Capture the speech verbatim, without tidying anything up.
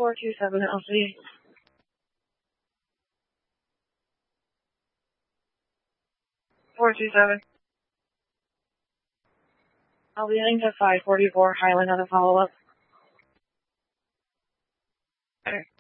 four two seven L C. four two seven. I'll be heading to five forty-four Highland on a follow-up. Okay.